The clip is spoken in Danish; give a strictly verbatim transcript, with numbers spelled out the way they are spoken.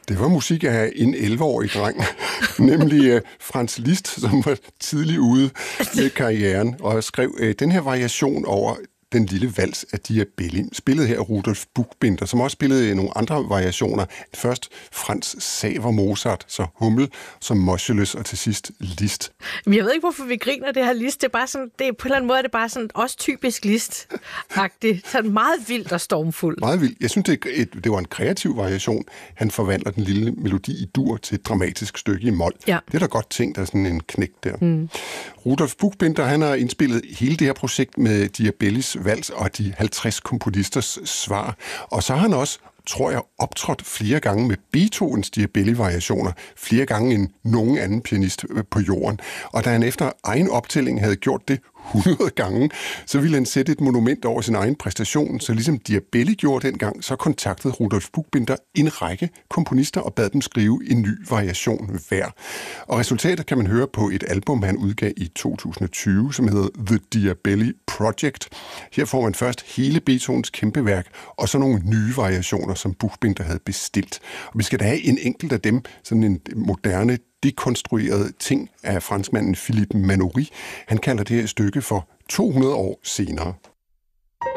Det var musik af en elleve-årig dreng, nemlig uh, Franz Liszt, som var tidlig ude med karrieren og skrev uh, den her variation over Den lille vals af Diabelli, spillet her af Rudolf Buchbinder, som også spillede nogle andre variationer. Først Franz Xaver Mozart, så Hummel, så Moscheles og til sidst Liszt. Men jeg ved ikke, hvorfor vi griner det her Liszt. Det er bare sådan, det er, på en eller anden måde er det bare sådan også typisk Liszt-agtigt. Sådan meget vildt og stormfuldt. Meget vildt. Jeg synes, det, et, det var en kreativ variation. Han forvandler den lille melodi i dur til et dramatisk stykke i mol. Ja. Det er da godt tænkt, der er sådan en knæk der. Mm. Rudolf Buchbinder, han har indspillet hele det her projekt med Diabellis vals og de halvtreds komponisters svar. Og så har han også, tror jeg, optrådt flere gange med Beethovens Diabelli-variationer, flere gange end nogen anden pianist på jorden. Og da han efter egen optælling havde gjort det hundrede gange, så ville han sætte et monument over sin egen præstation, så ligesom Diabelli gjorde dengang, så kontaktede Rudolf Buchbinder en række komponister og bad dem skrive en ny variation hver. Og resultatet kan man høre på et album, han udgav i to tusind og tyve, som hedder The Diabelli Project. Her får man først hele Beethovens kæmpeværk, og så nogle nye variationer, som Buchbinder havde bestilt. Og vi skal da have en enkelt af dem, sådan en moderne dekonstrueret ting af franskmanden Philippe Manoury. Han kalder det her stykke for to hundrede år senere.